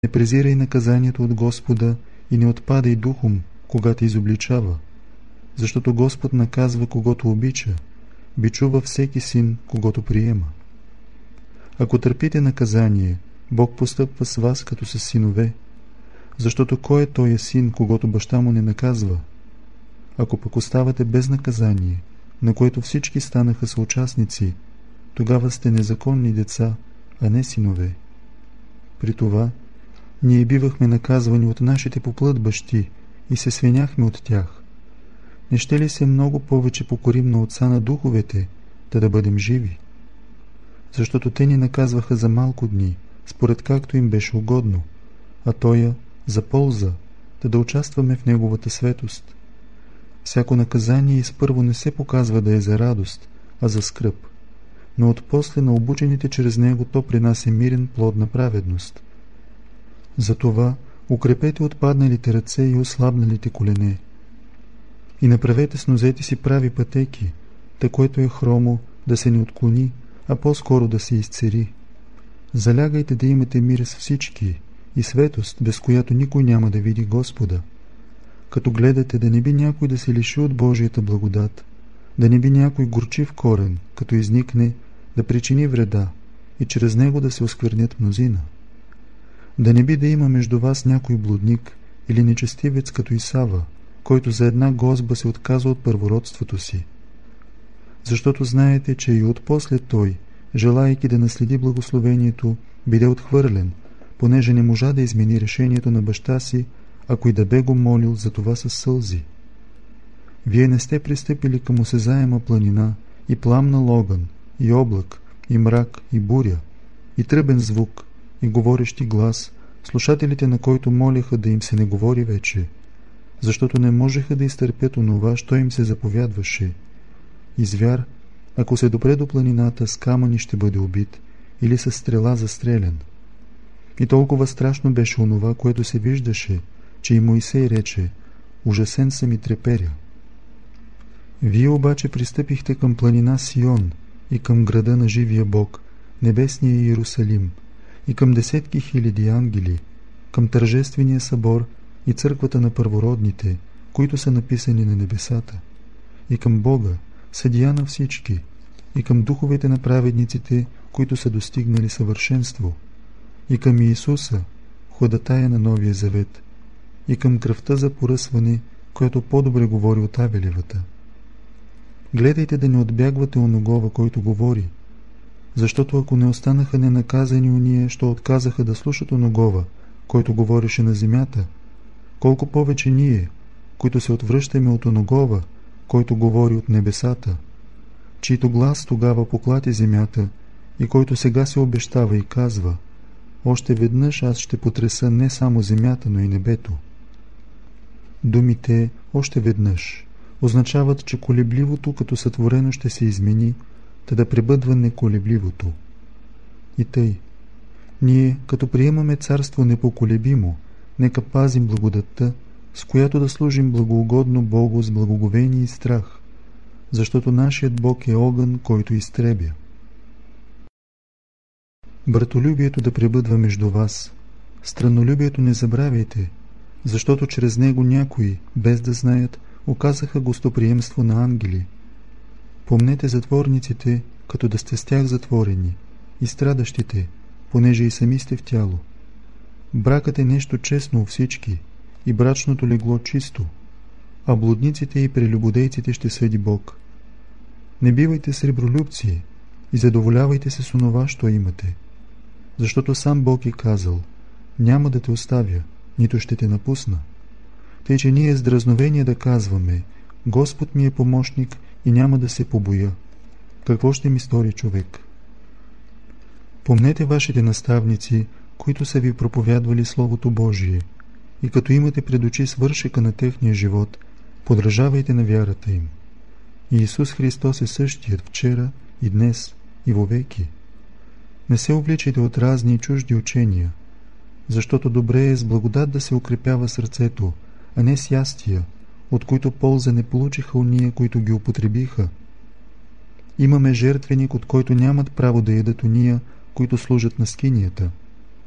Не презирай наказанието от Господа и не отпадай духом, когато изобличава, защото Господ наказва когото обича, бичува всеки син, когото приема. Ако търпите наказание, Бог постъпва с вас като с синове, защото кой е той син, когото баща му не наказва? Ако пък оставате без наказание, на което всички станаха съучастници, тогава сте незаконни деца, а не синове. При това, ние бивахме наказвани от нашите по плът бащи и се свиняхме от тях. Не ще ли се много повече покорим на Отца на духовете, да бъдем живи? Защото те ни наказваха за малко дни, според както им беше угодно, а Тоя за полза, да участваме в Неговата светост. Всяко наказание изпърво не се показва да е за радост, а за скръб, но отпосле на обучените чрез него то принася мирен плод на праведност. Затова укрепете отпадналите ръце и ослабналите колене. И направете с нозете си прави пътеки, та което е хромо да се не отклони, а по-скоро да се изцери. Залягайте да имате мир с всички и светост, без която никой няма да види Господа. Като гледате да не би някой да се лиши от Божията благодат, да не би някой горчив корен, като изникне, да причини вреда и чрез него да се осквернят мнозина. Да не би да има между вас някой блудник или нечестивец като Исава, който за една гозба се отказа от първородството си. Защото знаете, че и отпосле той, желайки да наследи благословението, биде отхвърлен, понеже не можа да измени решението на баща си, ако и да бе го молил за това със сълзи. Вие не сте пристъпили към осезаема планина и пламнал огън, и облак, и мрак, и буря, и тръбен звук, и говорещи глас, слушателите на който молеха да им се не говори вече, защото не можеха да изтърпят онова, що им се заповядваше. И звяр, ако се допре до планината, с камъни ще бъде убит или със стрела застрелян. И толкова страшно беше онова, което се виждаше, че и Моисей рече: ужасен съм и треперя. Вие обаче пристъпихте към планина Сион и към града на живия Бог, небесния Иерусалим, и към десетки хиляди ангели, към тържествения събор и църквата на първородните, които са написани на небесата, и към Бога, съдия на всички, и към духовете на праведниците, които са достигнали съвършенство, и към Иисуса, ходатая на Новия завет, и към кръвта за поръсване, която по-добре говори от Авелевата. Гледайте да не отбягвате оногова, който говори, защото ако не останаха ненаказани уния, що отказаха да слушат оногова, който говореше на земята, колко повече ние, които се отвръщаме от оногова, който говори от небесата, чийто глас тогава поклати земята и който сега се обещава и казва: още веднъж аз ще потреса не само земята, но и небето. Думите още веднъж означават, че колебливото като сътворено ще се измени, та да пребъдва неколебливото. И тъй, ние, като приемаме царство непоколебимо, нека пазим благодатта, с която да служим благоугодно Богу с благоговение и страх, защото нашият Бог е огън, който изтребя. Братолюбието да пребъдва между вас. Страннолюбието не забравяйте, защото чрез него някои, без да знаят, оказаха гостоприемство на ангели. Помнете затворниците, като да сте с тях затворени, и страдащите, понеже и сами сте в тяло. Бракът е нещо честно у всички, и брачното легло чисто, а блудниците и прелюбодейците ще съди Бог. Не бивайте сребролюбци и задоволявайте се с онова, що имате, защото сам Бог е казал: няма да те оставя, нито ще те напусна. Тъй, че ние с дразновение да казваме: Господ ми е помощник и няма да се побоя. Какво ще ми стори човек? Помнете вашите наставници, които са ви проповядвали Словото Божие, и като имате пред очи свършека на техния живот, подражавайте на вярата им. Иисус Христос е същият вчера и днес и вовеки. Не се увличайте от разни и чужди учения, защото добре е с благодат да се укрепява сърцето, а не с ястия, от които полза не получиха уния, които ги употребиха. Имаме жертвеник, от който нямат право да ядат уния, които служат на скинията.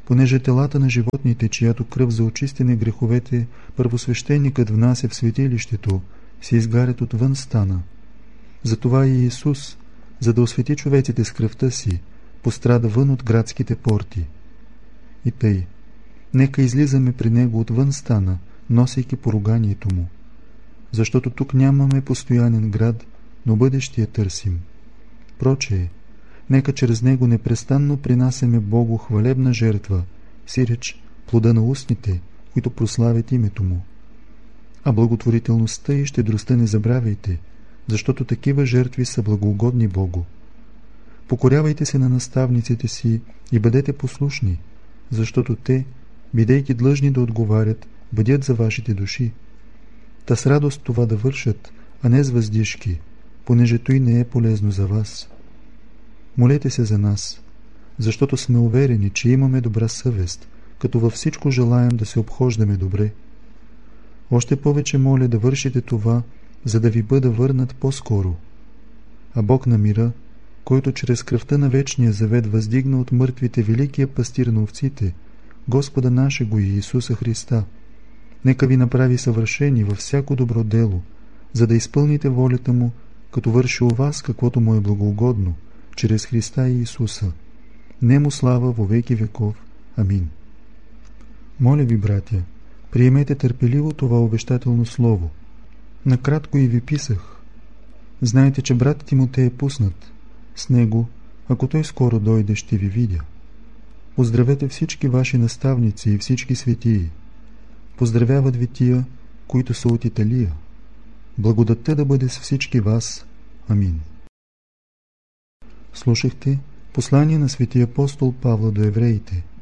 понеже телата на животните, чиято кръв за очистене греховете първосвещеникът внася в светилището, се изгарят отвън стана. Затова и Исус, за да освети човеците с кръвта си, пострада вън от градските порти. И тъй, нека излизаме при Него отвън стана, носейки поруганието Му. Защото тук нямаме постоянен град, но бъдещия търсим. Прочее, нека чрез Него непрестанно принасяме Богу хвалебна жертва, сиреч плода на устните, които прославят името Му. А благотворителността и щедростта не забравяйте, защото такива жертви са благоугодни Богу. Покорявайте се на наставниците си и бъдете послушни, защото те, бидейки длъжни да отговарят, бъдят за вашите души. Та с радост това да вършат, а не с въздишки, понеже той не е полезно за вас. Молете се за нас, защото сме уверени, че имаме добра съвест, като във всичко желаем да се обхождаме добре. Още повече моля да вършите това, за да ви бъда върнат по-скоро. А Бог на мира, който чрез кръвта на вечния завет въздигна от мъртвите великия пастир на овците, Господа нашего и Исуса Христа, нека ви направи съвършени във всяко добро дело, за да изпълните волята Му, като върши у вас каквото Му е благоугодно, чрез Христа и Исуса. Нему слава во веки веков. Амин. Моля ви, братя, приемете търпеливо това обещателно слово. Накратко и ви писах. Знаете, че брат Тимотей е пуснат. С него, ако той скоро дойде, ще ви видя. Поздравете всички ваши наставници и всички светии. Поздравяват ви тия, които са от Италия. Благодатта да бъде с всички вас. Амин. Слушахте послание на светия апостол Павла до евреите.